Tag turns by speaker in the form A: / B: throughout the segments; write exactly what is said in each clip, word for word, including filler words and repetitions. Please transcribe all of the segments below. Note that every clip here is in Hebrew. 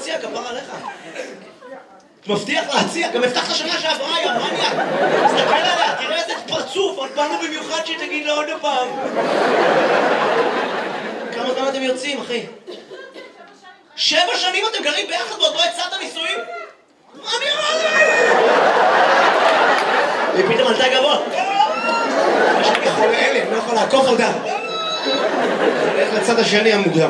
A: להציע, כפרה עליך. מבטיח להציע, גם הבטחת שנה שעברה, יא מניאק. תסתכל עליה, תראה איזה פרצוף, עוד באנו במיוחד שתגיד לה עוד הפעם. כמה זמן אתם יוצאים, אחי? שבע שנים אתם גרים ביחד ועוד לא הצעת נישואים? מה אני אמרתי? היא פתאום עלתה גבוה. יש לי חולה אלה, אני לא יכול לעקוף אותה. אני הולך לצד השני המוקדם.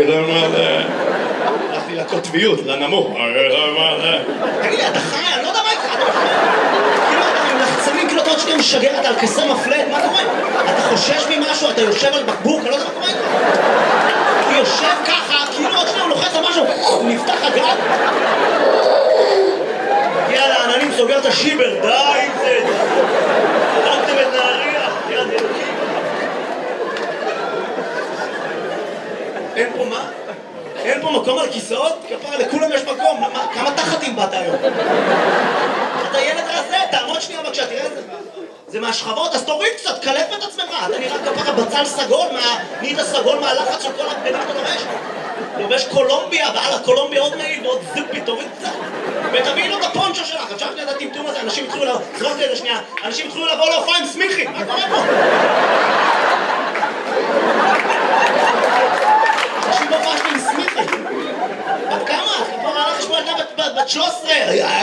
A: הלכתי לקוטביות, לנמוך. תגיד לי, אתה חי? אני לא יודע מה איתך. כאילו אתה לחצנים, כאילו אתה עוד שנייה משגר, אתה על כסר מפלט, מה קורה? אתה חושש ממשהו, אתה יושב על בקבוק, אני לא יודע מה קורה איתך. הוא יושב ככה, כאילו עוד שנייה הוא לוחץ על משהו, הוא נפתח הגג. מגיע לעננים, סוגר את השיבר, די עם זה. הרגתם את נהריה, יד אלוקים. אין פה מה? אין פה מקום על כיסאות? כפרה, לכולם יש מקום. כמה תחתים באת היום? אתה ילד רזה, תעמוד שנייה בבקשה, תראה את זה. זה מהשכבות, אז תוריד קצת, קלף את עצמך. אתה נראה כפרה בצל סגול, נהיית סגול מהלחץ של כל הבנים אתה לובש. לובש קולומביה, ועל הקולומביה עוד מעיל ועוד זופי, תוריד קצת. ותביאי לו את הפונצ'ו שלך, אפשר שנייה את הטמטום הזה, אנשים התחילו לבוא, זרוק לזה שנייה, אנשים התחילו לבוא להופעה עם סמיכי, מה קורה פה? אנשים בהופעה שלי עם סמיכי. בת כמה? כבר הלך לשמוע ילדה בת שלוש עשרה.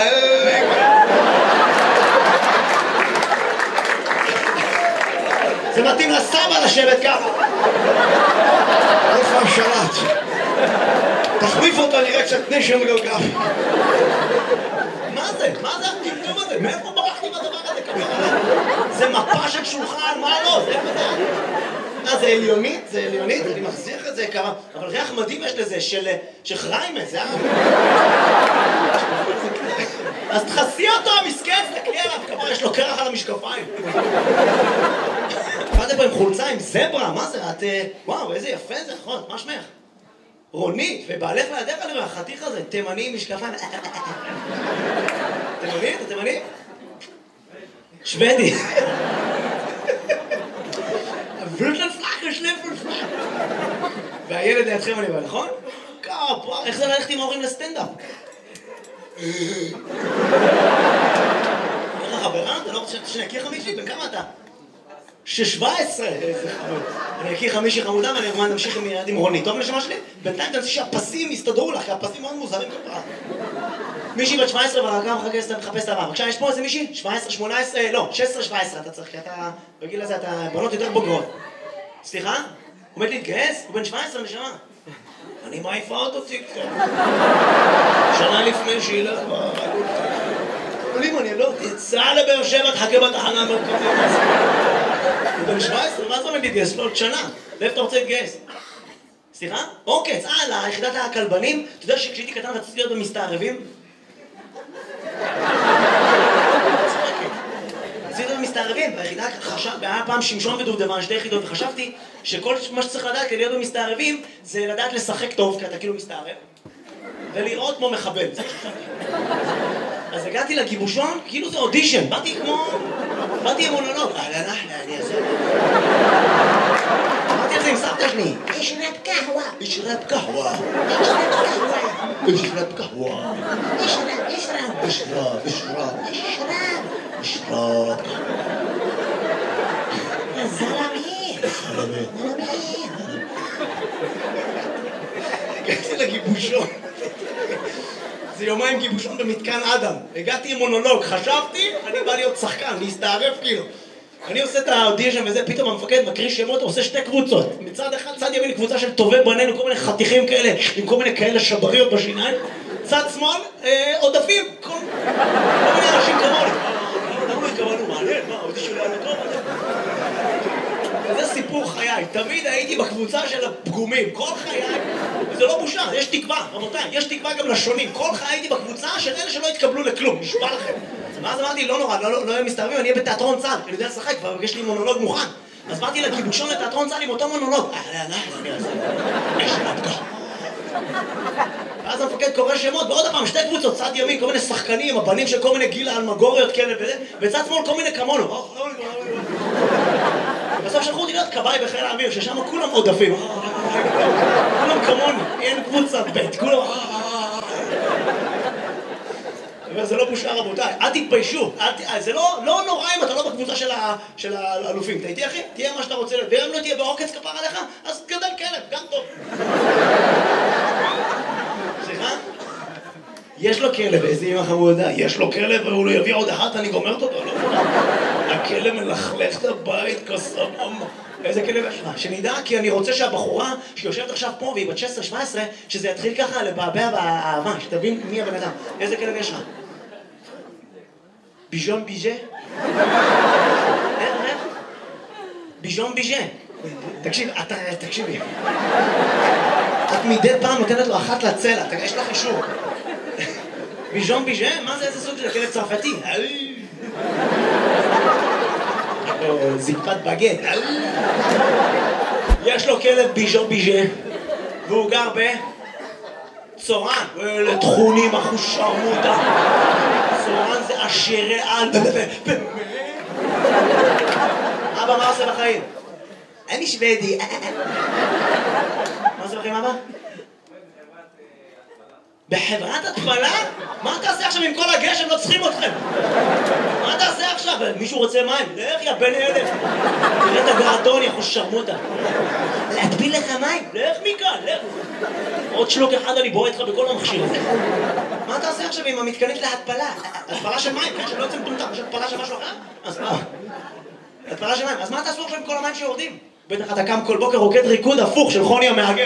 A: זה מתאים לסבא לשבת ככה. איפה השלט? תחליף אותו, נראה קצת נשם גלגל. מה זה? מה זה הטמטום הזה? מאיפה ברחתי מהדבר הזה ככה? זה מפה של שולחן, מה לא? זה איפה זה? אה, זה עליונית? זה עליונית? אני מחזיר את זה כמה... אבל ריח מדהים יש לזה, של חריימה, זה היה... אז תחסי אותו, המסכן, תקלי עליו, כמה יש לו קרח על המשקפיים. מה זה פה עם חולצה, עם זברה? מה זה? את... וואו, איזה יפה זה, נכון, מה שמך? רונית, ובעלך לידך אני רואה, החתיך הזה, תימני עם משקפיים. תימני? אתה תימני? שוודי. והילד לידכם אני רואה, נכון? כפה, איך זה ללכת עם ההורים לסטנדאפ? איך החברה? אתה לא רוצה שאני אכיר חמישי? בן כמה אתה? שש-שבע עשרה! איזה חמוד. אני אכיר חמישי חמודה ואני אומר, נמשיך עם ילד עם רונית. טוב לשמה שלי? בינתיים תנסי שהפסים יסתדרו לך, כי הפסים מאוד מוזרים כפרה. מישהי בת שבע עשרה והרגע מחפש את הבא. בבקשה, יש פה איזה מישהי? שבע עשרה, שמונה עשרה, לא, שש עשרה, שבע עשרה אתה צריך, כי אתה, בגיל הזה אתה בנות יותר בוגרות. סליחה? עומד להתגייס? הוא בן שבע עשרה נשמה. אני מעיפה אותו ציקצה. שנה לפני שילך ברגות. אבל אם אני לא... יצא לבאר שבע, תחכה בתחנה המרכזית. הוא בן שבע עשרה, מה זה עומד להתגייס? לא עוד שנה. לאיפה אתה רוצה להתגייס? סליחה? אוקיי, אה, ליחידת הכלבנים. אתה יודע שכשהייתי קטן רציתי להיות במסתערבים? רציתי להיות במסתערבים, והיחידה חשב, היה פעם שמשון ודובדבן, שתי יחידות, וחשבתי שכל מה שצריך לדעת כדי להיות במסתערבים זה לדעת לשחק טוב, כי אתה כאילו מסתערב, ולראות כמו מחבל. אז הגעתי לגיבושון, כאילו זה אודישן, באתי כמו... באתי עם מונולוג. אהלן אחלה, אני אעשה... אמרתי על זה עם סבתא שלי. אשרב קהווה. אשרב קהווה. אשרב קהווה. אשרב, אשרב. אשרב, אשרב. אשרב. אשרב. זלמי. זלמי. זלמי. הגעתי לגיבושון. זה יומיים גיבושון במתקן אדם. הגעתי עם מונולוג, חשבתי, אני בא להיות שחקן, להסתערף כאילו. אני עושה את האודישן וזה, פתאום המפקד מקריא שמות, עושה שתי קבוצות. מצד אחד, צד ימין קבוצה של טובי בנינו, כל מיני חתיכים כאלה, עם כל מיני כאלה שבריות בשיניים. צד שמאל, עודפים, כל מיני אנשים כמוני. למה התכוונו, מעניין, מה, האודישן היה טוב? וזה סיפור חיי, תמיד הייתי בקבוצה של הפגומים, כל חיי, וזה לא בושה, יש תקווה, רבותיי, יש תקווה גם לשונים, כל חיי הייתי בקבוצה של אלה שלא התקבלו לכלום, נשבע לכם. ואז אמרתי, לא נורא, לא יהיה מסתערבים, אני אהיה בתיאטרון צה"ל, אני יודע לשחק, ויש לי מונולוג מוכן. אז באתי לגיבושון לתיאטרון צה"ל עם אותו מונולוג. אהלן, אהלן, אני אעשה, יש רבקה. ואז המפקד קורא שמות, ועוד הפעם, שתי קבוצות, צד ימין, כל מיני שחקנים, הבנים של כל מיני גילה אלמגוריות כאלה וזה, וצד שמאל כל מיני כמונו. בסוף שלחו אותי להיות כבאי בחיל האוויר, ששם כולם עודפים. כולם כמוני, אין קבוצה בית, כולם... זה לא בושה רבותיי, אל תתביישו, זה לא נורא אם אתה לא בקבוצה של האלופים, אתה איתי אחי? תהיה מה שאתה רוצה, ואם לא תהיה בעוקץ כפר עליך, אז גדל כלב, גם טוב. סליחה? יש לו כלב, איזה אמא חמודה, יש לו כלב והוא לא יביא עוד אחת, אני גומרת אותו, לא? הכלב מלכלך את הבית כסבום. איזה כלב יש לך? שנדע, כי אני רוצה שהבחורה שיושבת עכשיו פה והיא בת שש עשרה שבע עשרה, שזה יתחיל ככה לבעבע באהבה, שתבין מי הבן אדם. איזה כלב יש לך? ביז'ון ביז'ה? איך, איך? ביז'ון ביז'ה. תקשיב, אתה, תקשיבי. את מדי פעם נותנת לו אחת לצלע, יש לך אישור. ביז'ון ביז'ה? מה זה איזה סוג של כלב צרפתי? זקפת בגט. יש לו כלב ביז'ון ביז'ה והוא גר בצורן. אלה תכונים אחוש שרמוטה. צורן זה עשירי על. אבא, מה עושה בחיים? אני שוודי. מה עושה בחיים אבא? בחברת התפלה? מה תעשה עכשיו עם כל הגשם? לא צריכים אתכם. מה תעשה עכשיו? מישהו רוצה מים? לך יא בן אלף. תראה את הגרדון, יכול שרמוטה. להטביל לך מים? לך מכאן, לך. עוד שלוק אחד אני בועט לך בכל המכשיר הזה. מה תעשה עכשיו עם המתקנית להתפלה? התפלה של מים, כן? שלא יוצא מטומטם, יש התפלה של משהו אחר? אז מה? התפלה של מים. אז מה תעשו עכשיו עם כל המים שיורדים? בטח אתה קם כל בוקר רוקד ריקוד הפוך של חוני המאגד.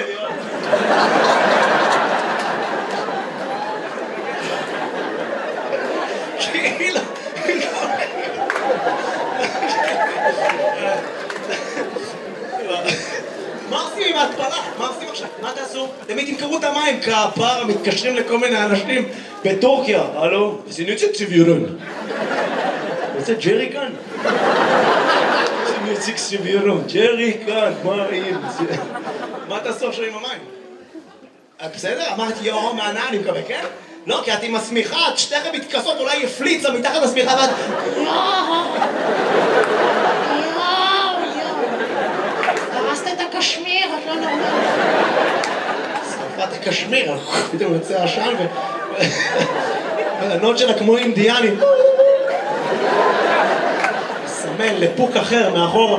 A: מה עושים עם ההתפלה? מה עושים עכשיו? מה תעשו? תמיד תמכרו את המים, כפר, מתקשרים לכל מיני אנשים בטורקיה. הלו? זה נציג סיביורון. זה ג'רי כאן? זה נציג סיביורון. ג'רי כאן, מה אם? מה תעשו עכשיו עם המים? בסדר? אמרתי יאו מהנאה, אני מקווה, כן? לא, כי את עם השמיכה, את שתיכם מתכסות, אולי יפליצה מתחת לשמיכה ואת... יואו! יואו! יואו! הרסת את הקשמיר, את לא נורמלית. שרפת הקשמיר, פתאום יוצא עשן ו... והנות שלה כמו אינדיאנים. סמל לפוק אחר מאחור.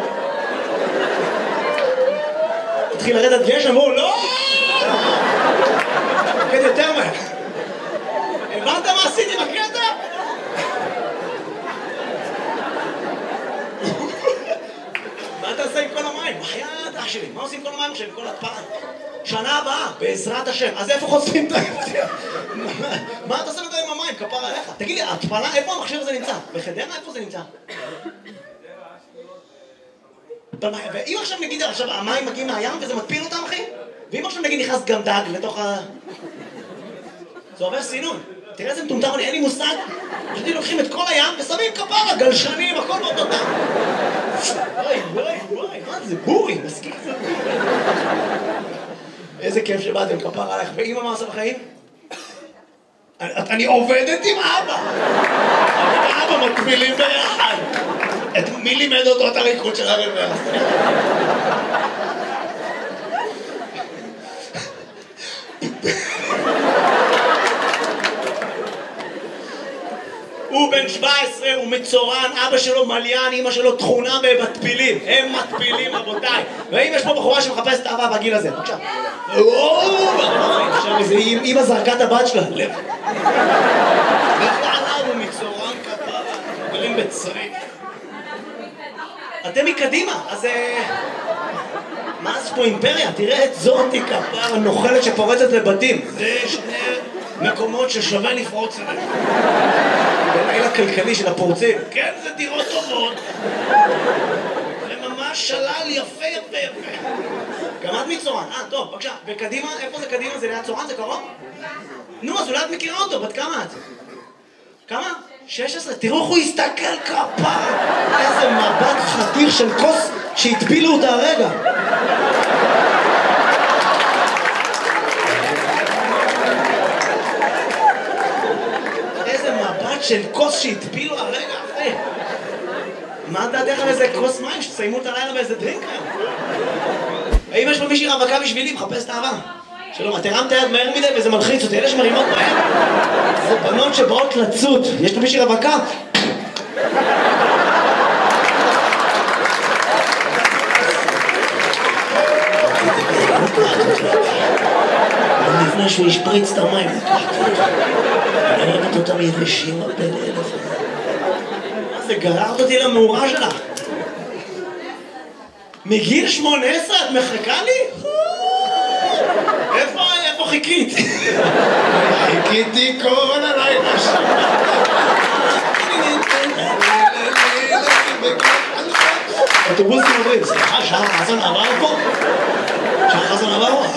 A: התחיל לרדת גשם, והוא לא! כן, יותר מהר. הבנת מה עשיתי בקטע? מה אתה עושה עם כל המים? בחייאת אח שלי, מה עושים עם כל המים עכשיו? עם כל התפלה? שנה הבאה, בעזרת השם. אז איפה חושפים את ה... מה אתה עושה עם המים? כפר עליך. תגיד לי, התפלה, איפה המכשיר הזה נמצא? בחדרה? איפה זה נמצא? ואם עכשיו נגיד, עכשיו המים מגיעים מהים וזה מטפיל אותם, אחי? ואם עכשיו נגיד נכנס גם דג לתוך ה... זה עובר סינון. תראה איזה מטומטם, אין לי מושג. פשוט לוקחים את כל הים ושמים כפרה, גלשנים, הכל באותו דם. וואי, וואי, וואי, מה זה? בורי, מסכים. איזה כיף שבאתם, כפרה עליך. ואמא מה עושה בחיים? אני עובדת עם אבא. אבא מטבילים ביחד. מי לימד אותו את הריקוד של הרב ביחד? הוא בן שבע עשרה, הוא מצורן, אבא שלו מליין, אמא שלו תכונה במטפילים. הם מטפילים, רבותיי. ואם יש פה בחורה שמחפשת את אהבה בגיל הזה, בבקשה. עכשיו איזה אמא זרקה את הבת שלה, לב. וחלב הוא מצורן כפרה, גרים בצריק. אתם מקדימה, אז... מה זה פה אימפריה? תראה את זאתי כפרה הנוכלת שפורצת לבתים. זה שני מקומות ששווה לפרוץ אליהם. בלילה כלכלי של הפורצים. כן, זה דירות טובות. זה ממש שלל יפה יפה יפה. גם את מצורן. אה, טוב, בבקשה. וקדימה, איפה זה קדימה? זה ליד צורן? זה קרוב? נו, אז אולי את מכירה אותו. בת כמה את? כמה? שש עשרה. תראו איך הוא הסתכל כפרה. איזה מבט חתיר של כוס שהטבילו אותה הרגע. של כוס שהטבילו הרגע אחרי. מה דעתך על איזה כוס מים שתסיימו את הלילה באיזה דרינק היום? האם יש פה מישהי רווקה בשבילי? מחפש את האהבה. שלום, את הרמת היד מהר מדי וזה מלחיץ אותי. אלה שמרימות מהר זה בנות שבאות לצוד. יש פה מישהי רווקה? לפני שהוא ישפריץ את המים. אני אוהבת אותם יבשים בן אלף. מה זה, גררת אותי למאורה שלך? מגיל שמונה עשרה את מחכה לי? איפה, איפה חיכית? חיכיתי כל הלילה שם. אוטובוסים עוברים, סליחה, שעה חזון עבר פה? שעה חזון עבר פה?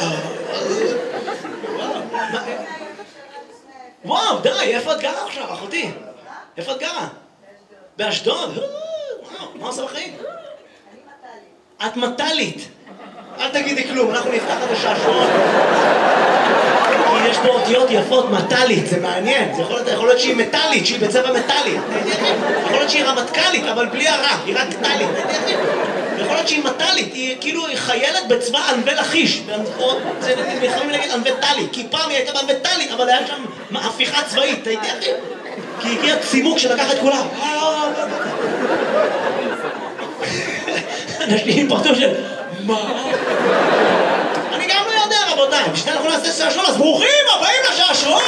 A: וואו, די, איפה את גרה עכשיו, אחותי? איפה את גרה? באשדוד? וואו, מה עושה בחיים? את מטלית. אל תגידי כלום, אנחנו נפתח את השעשועון. כי יש פה אותיות יפות, מטלית, זה מעניין. זה יכול להיות, יכול להיות שהיא מטלית, שהיא בצבע מטלי. יכול להיות שהיא רמטכ"לית, אבל בלי הרע, היא רק טלית. יכול להיות שהיא מטלית, היא כאילו חיילת בצבא ענבי לכיש. זה יכולים להגיד ענבי טלי, כי פעם היא הייתה בענבי טלי, אבל היה שם הפיכה צבאית, אתה יודע אחי? כי הגיע צימוק שלקח את כולם. אנשים פרטו של... מה? אני גם לא יודע, רבותיי. בשביל אנחנו נעשה שעשועון, אז ברוכים הבאים לשעשועון!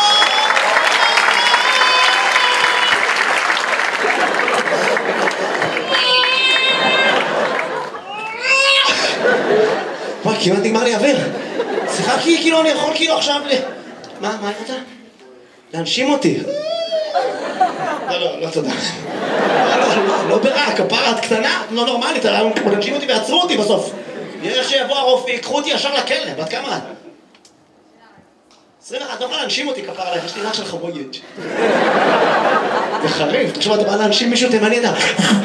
A: וואי, כמעט נגמר לי אוויר. סליחה, כי כאילו אני יכול כאילו עכשיו ל... מה, מה אתה? להנשים אותי. לא, לא, לא תודה. לא, לא, לא ברע, כפרה את קטנה, לא נורמלית, להנשים אותי ועצרו אותי בסוף. יש שיבוא הרופא, יקחו אותי ישר לכלא, בת כמה את? עשרים ואחת, לא יכולה להנשים אותי כפרה עליך, יש לי רך של חבויץ'. זה חריף, תחשוב, אתה בא להנשים מישהו תימני, אתה...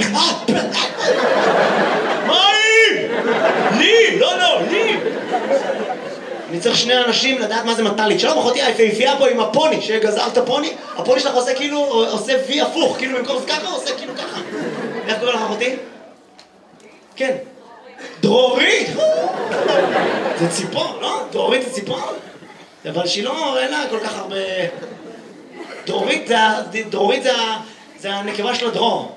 A: מה היא? לי, לא, לא, לי. אני צריך שני אנשים לדעת מה זה מטלית. שלום אחותי, היפהפייה פה עם הפוני, שגזרת הפוני, הפוני שלך עושה כאילו, עושה וי הפוך, כאילו במקום זה ככה, עושה כאילו ככה. איך קורא לך אחותי? כן. דרורית! זה ציפור, לא? דרורית זה ציפור? אבל שהיא לא, אין לה כל כך הרבה... דרורית זה, דרורית זה, זה הנקבה של הדרור.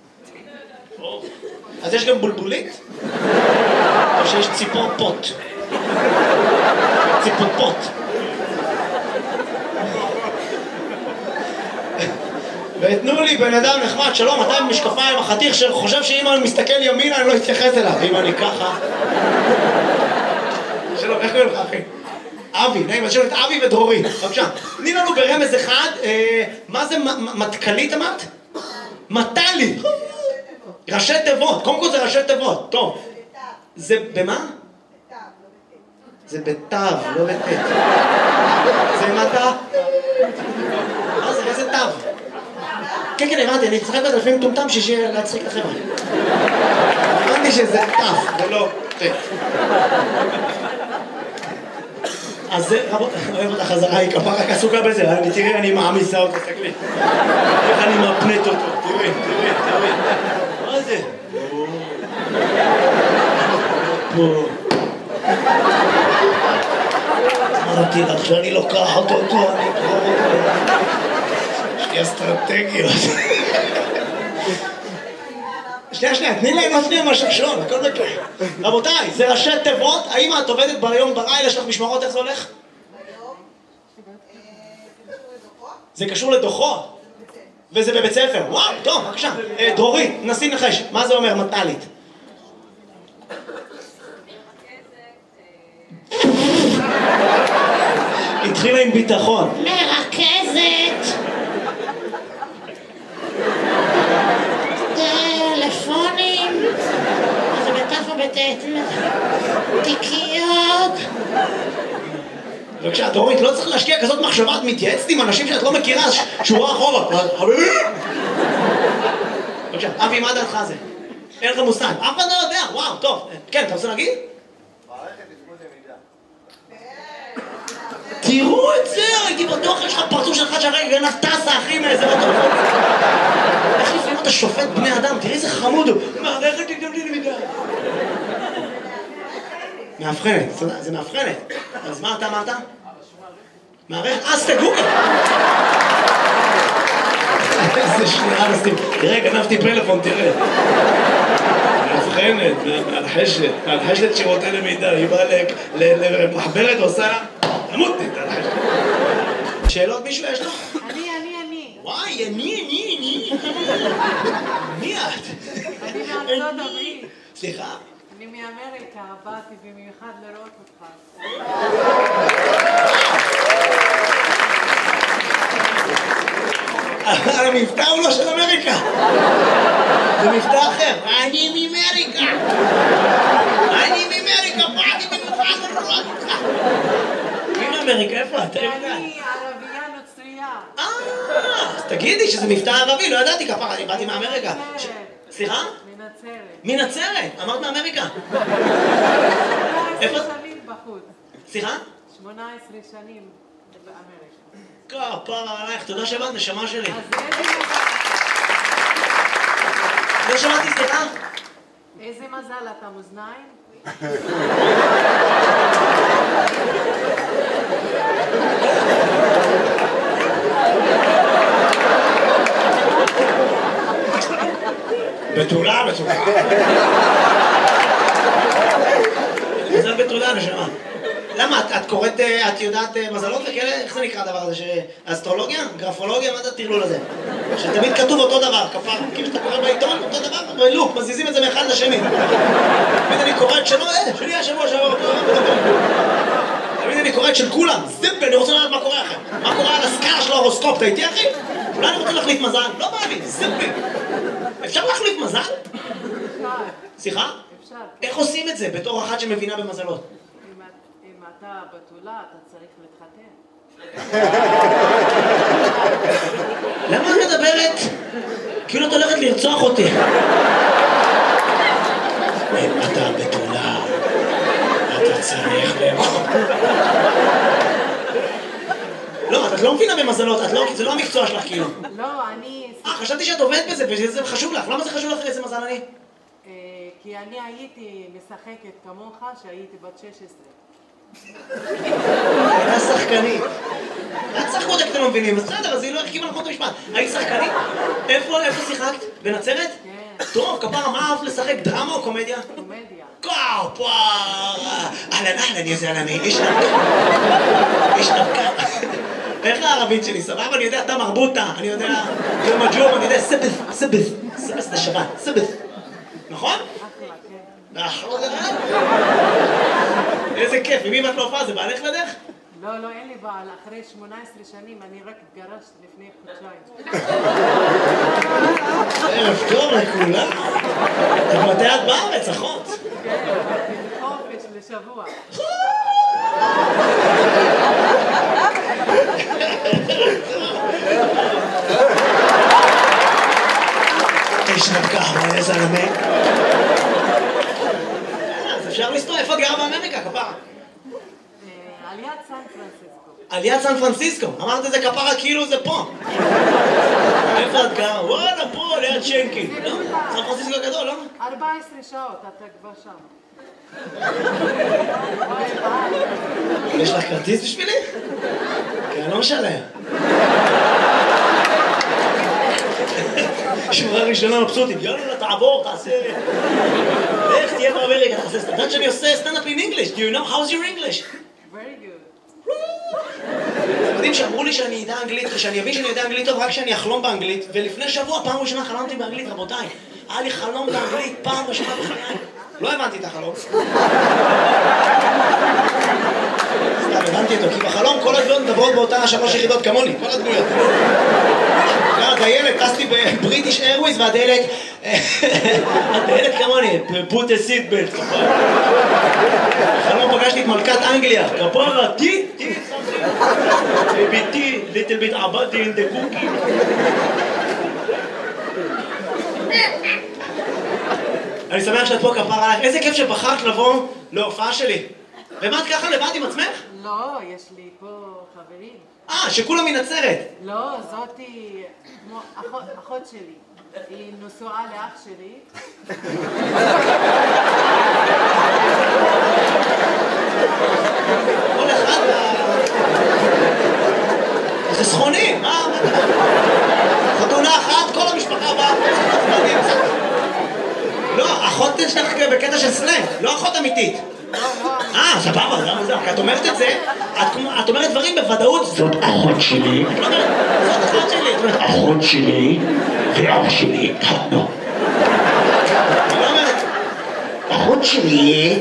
A: אז יש גם בולבולית? או שיש ציפור פוט? ציפור פוט. ותנו לי בן אדם נחמד, שלום, אתה עם משקפיים, החתיך שחושב שאם אני מסתכל ימינה אני לא אתייחס אליו, אם אני ככה. שלום, איך קוראים לך אחי? אבי, נעים, אז שלום את אבי ודרורית, בבקשה. תני לנו ברמז אחד, מה זה מטכלית אמרת? מטלית. ראשי תיבות, קודם כל זה ראשי תיבות, טוב. זה במה? זה בתו, לא בתת. זה מטה? מה זה, איזה תו? כן, כן, הבנתי, אני צחק בזה לפעמים טומטם שיהיה להצחיק את החברה. הבנתי שזה תו, ולא תת. אז זה, רבות, אני אוהב אותה חזרה, היא כפה רק עסוקה בזה, תראי, אני מעמיסה אותו, תקלי. איך אני מפנט אותו, תראי, תראי, תראי. מה זה? פה. אמרתי לך שאני לוקח אותו, אני אקרור אותו. יש לי אסטרטגיות. שנייה, שנייה, תני להם עוד שנייה מהשעשועון, הכל בכלל. רבותיי, זה ראשי תיבות, האם את עובדת ביום בלילה, יש לך משמרות, איך זה הולך?
B: ביום, זה קשור לדוחות.
A: זה קשור לדוחות? וזה בבית ספר, וואו, טוב, בבקשה. דרורית, נסי נחש, מה זה אומר מטלית? התחילה עם ביטחון.
B: מרכזת. טלפונים. זה בתף ובתת. תיקיות.
A: בבקשה, דרורית, לא צריך להשקיע כזאת מחשבה, את מתייעצת עם אנשים שאת לא מכירה, שורה אחורה. חביבי! בבקשה, אבי, מה דעתך זה? אין לך מושג, אף אחד לא יודע, וואו, טוב. כן, אתה רוצה להגיד? תראו את זה, הייתי בטוח, יש לך פרצוף שלך שהרגע גנב טסה, אחי, מאיזה אוטו. איך לפעמים אתה שופט בני אדם, תראי איזה חמוד הוא. מערכת תקדם לי למידה. מאבחנת, זה מאבחנת. אז מה אתה אמרת? מערכת, אז תגוגל. שנייה נשים. תראה, גנבתי פלאפון, תראה. מאבחנת, מהלחשת, מהלחשת שירותי למידה, היא באה למחברת ועושה למותנית, הלחשת. שאלות מישהו יש לו?
B: אני, אני, אני.
A: וואי, אני, אני, אני. מי את?
B: אני מארצות הברית.
A: סליחה?
B: אני מאמריקה, באתי במיוחד לראות אותך.
A: המבטא הוא לא של אמריקה. זה מבטא אחר. אני מאמריקה. אני מאמריקה, באתי במיוחד לראות אותך. מי מאמריקה? איפה את?
B: אני ערבייה נוצרייה.
A: אה, אז תגידי שזה מבטא ערבי, לא ידעתי כפרה, אני באתי מאמריקה. סליחה?
B: מנצרת.
A: מנצרת, אמרת מאמריקה. איפה?
B: שמונה עשרה שנים בחוץ.
A: סליחה?
B: שמונה עשרה שנים באמריקה.
A: כפרה עלייך, תודה שבאת, נשמה שלי.
B: אז איזה מזל.
A: לא שמעתי, סליחה?
B: איזה מזל, אתה מאזניים?
A: בתולה, בתולה. מזל בתולה, נשמה. למה? את, את קוראת, את יודעת מזלות וכאלה? איך זה נקרא הדבר הזה? אסטרולוגיה? גרפולוגיה? מה זה הטרלול הזה? שתמיד כתוב אותו דבר, כפר. כאילו שאתה קורא בעיתון, אותו דבר, בלוק, מזיזים את זה מאחד לשני. תמיד אני קורא את שלו, אה, שלי השבוע שבוע, אותו דבר. תמיד אני קורא את של כולם. זיפי, אני רוצה לדעת מה קורה אחר. מה קורה על הסקאלה של ההורוסקופ, אתה איתי אחי? אולי אני רוצה להחליף מזל? לא בא לי, זיפי. אפשר להחליף מזל?
B: אפשר.
A: סליחה?
B: אפשר.
A: איך עושים את זה בתור אחת שמבינה במזלות?
B: אם את- אם אתה בתולה, אתה צריך להתחתן.
A: למה את מדברת? כאילו את הולכת לרצוח אותי. אם אתה בתולה, אתה צריך לאכול. לא, את לא מבינה במזלות, את לא, זה לא המקצוע שלך כאילו.
B: לא, אני...
A: אה, חשבתי שאת עובדת בזה וזה חשוב לך. למה זה חשוב לך איזה מזל אני?
B: אה, כי אני הייתי משחקת כמוך שהייתי בת שש עשרה.
A: הייתה שחקנית. את שחקות אתם לא מבינים, אז בסדר, אז היא לא הרכיבה נכון את המשפט. היית שחקנית? איפה, איפה שיחקת? בנצרת?
B: כן.
A: טוב, כפרה, מה אהבת לשחק? דרמה או קומדיה?
B: קומדיה.
A: כפרה! אהלן אהלן יא זלמה, איש נבקה. איש נבקה. איך הערבית שלי? סבבה? אני יודע, אתה מרבוטה, אני יודע, זה מג'ור, אני יודע, סבס, סבס, סבס זה שבת, סבס. נכון?
B: אחלה, כן.
A: אחלה זה רע. איזה כיף, עם מי ואת לא הופעה? זה בעלך לדרך?
B: לא, לא, אין לי בעל. אחרי שמונה עשרה שנים אני רק התגרשת לפני חודשיים.
A: ערב טוב לכולם. את מתי את בארץ, אחות?
B: כן, חופש לשבוע.
A: איש נבקה, מה איזה זלמה? אז אפשר לסתור, איפה את גרה באמריקה, כפרה?
B: אה, על יד סן פרנסיסקו.
A: על יד סן פרנסיסקו, אמרת את זה כפרה כאילו זה פה. איפה את גרה? וואלה, פה, ליד שנקין. לא? סן פרנסיסקו הגדול, לא?
B: ארבע עשרה שעות, אתה כבר שם.
A: יש לך כרטיס בשבילי? כי אני לא משלם. שורה ראשונה מבסוטית, יאללה, תעבור, תעשה... איך תהיה באמריקה, תעשה... אתה יודעת שאני עושה סטנדאפ in English, do you know? How's your English?
B: Very good.
A: אתם יודעים שאמרו לי שאני אדע אנגלית, ושאני אבין שאני יודע אנגלית טוב רק כשאני אחלום באנגלית, ולפני שבוע, פעם ראשונה חלמתי באנגלית, רבותיי. היה לי חלום באנגלית, פעם ראשונה בחיי. לא הבנתי את החלום. סתם, הבנתי אותו, כי בחלום כל הדמויות מדברות באותה שלוש יחידות כמוני, כל הדמויות. גם הדיילת, טסתי בבריטיש איירוויז, והדיילת... הדיילת כמוני, put a seat belt, כפרה. בחלום פגשתי את מלכת אנגליה, כפרה, טי, טי, ביתי, little bit עבדתי in the cookie. אני שמח שאת פה כפרה עליך, איזה כיף שבחרת לבוא להופעה שלי. ומה את ככה לבד עם עצמך?
B: לא, יש לי פה חברים.
A: אה, שכולם מנצרת.
B: לא, זאתי כמו אחות, אחות שלי. היא נשואה לאח שלי.
A: כל אחד... זה סכוני, מה? חתונה אחת, כל המשפחה באה. לא, אחות שלך בקטע של סלנג, לא אחות אמיתית. אה, סבבה, זה מוזר, כי את אומרת את זה, את אומרת דברים בוודאות.
C: זאת אחות שלי.
A: את לא אומרת, זאת אחות שלי. את אומרת,
C: אחות שלי ואח שלי התחתנו.
A: את לא אומרת,
C: אחות שלי.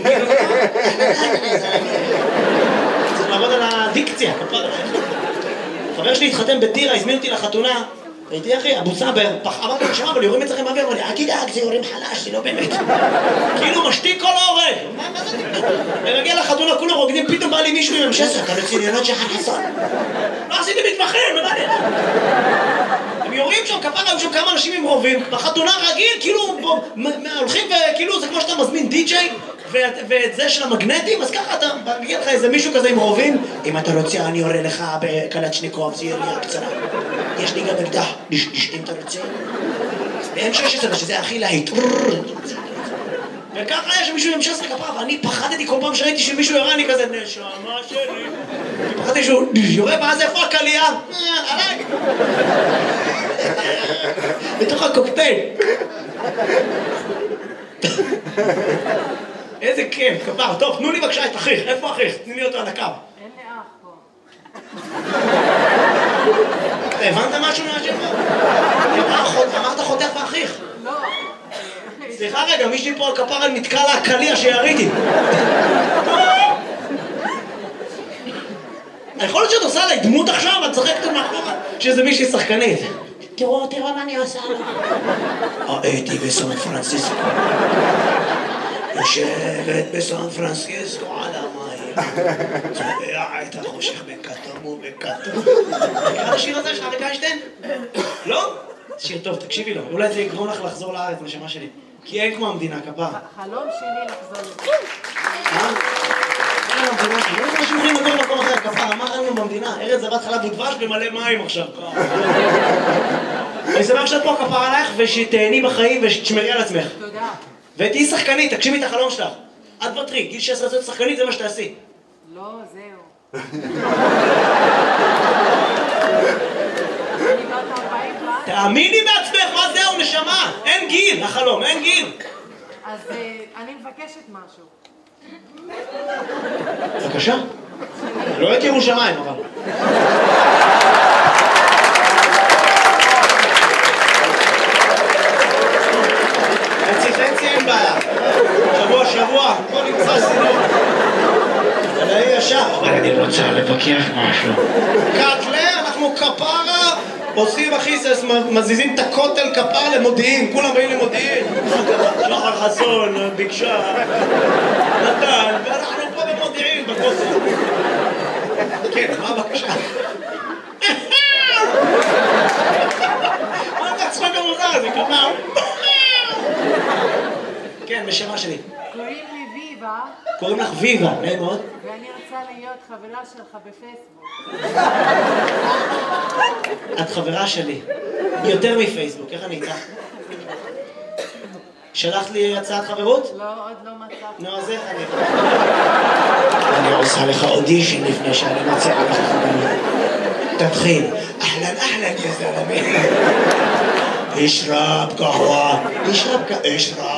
A: צריך לעבוד על הדיקציה. חבר שלי התחתן בטירה, הזמין אותי לחתונה. הייתי אחי, אבו סאבר, אמרתי לו שמה, אבל יורים אצלכם באוויר, אמר לי, אל תדאג, זה יורים חלש, זה לא באמת. כאילו משתיק כל ההורג. מה זה? ומגיע לחתונה, כולם רוקדים, פתאום בא לי מישהו עם המשסר, אתה רציני לראות שחר חסון. לא עשיתי מתמחים, מה זה? הם יורים שם, כפרה, היו שם כמה אנשים עם רובים, בחתונה רגיל, כאילו, הולכים וכאילו, זה כמו שאתה מזמין די-ג'יי, ואת זה של המגנטים, אז ככה אתה מגיע לך איזה מישהו כזה עם רובים, אם אתה רוצה אני יורה לך בקלצ'ניקוב, זה ירייה קצרה. יש לי גם אקדח, אם אתה רוצה. ב-אם שש עשרה, שזה הכי להיט. וככה היה שמישהו עם שש עשרה כפרה, ואני פחדתי כל פעם שראיתי שמישהו יורה, אני כזה, נשמה שלי. פחדתי שהוא יורה, ואז איפה הקלייה? עליי. בתוך הקוקטייל. איזה כיף, כפר. טוב, תנו לי בבקשה את אחיך. איפה אחיך? תני לי אותו על הקו.
B: אין לי אח פה.
A: הבנת משהו מהשם? אמרת חותך ואחיך.
B: לא.
A: סליחה רגע, מישהי פה על כפר נתקע לה הקליע שיריתי. יכול להיות שאת עושה עליי דמות עכשיו, את צחקת מאחורה שזה מישהי שחקנית. תראו, תראו מה אני עושה לה. הייתי בסן פרנסיסקו. יושבת בסן פרנסיסקו על המים. צובע את החושך בכתום ובכתום. מכיר את השיר הזה של אריק איינשטיין? לא? שיר טוב, תקשיבי לו. אולי זה יגרום לך לחזור לארץ, נשמה שלי. כי אין כמו המדינה, כפרה.
B: חלום שלי לחזור לזה.
A: אה? אין המדינה שלי. לא אנשים יכולים לגור במקום אחר, כפרה. מה אין לנו במדינה? ארץ זבת חלב ודבש ומלא מים עכשיו. אני שמח שאת פה כפרה עלייך ושתהני בחיים ושתשמרי על עצמך.
B: תודה.
A: ותהי שחקנית, תגשימי את החלום שלך. את בטרי, גיל שש עשרה להיות שחקנית, זה מה שתעשי.
B: לא, זהו. אני בת ארבעים ואז.
A: תאמיני בעצמך, מה זהו, נשמה? אין גיל, החלום, אין גיל.
B: אז אני מבקשת משהו.
A: בבקשה. לא את ירושלים, אבל. חצי חצי אין בעיה. שבוע שבוע, בוא נמצא סינות. זה לא ישר.
C: אני רוצה לבקש משהו.
A: קאטלה, אנחנו כפרה, עושים אחיסס, מזיזים את הכותל כפרה למודיעין, כולם באים למודיעין. שחר חסון, ביקשה, נתן, ואנחנו פה במודיעין, בכותל. כן, מה הבקשה? מה אתה צחוק המוזר הזה, כפרה? כן, בשמה שלי.
B: קוראים לי ויבה,
A: קוראים לך ויבה, נעים מאוד.
B: ואני רוצה להיות חברה שלך בפייסבוק.
A: את חברה שלי. יותר מפייסבוק, איך אני איתך? שלחת לי הצעת חברות?
B: לא, עוד לא מצאתי.
A: נו, אז איך אני... אני עושה לך אודישן לפני שאני מציעה לך חברות. תתחיל. אהלן, אהלן, יא זלמי. אשרב קהווה. אשרב קהווה. אשרב.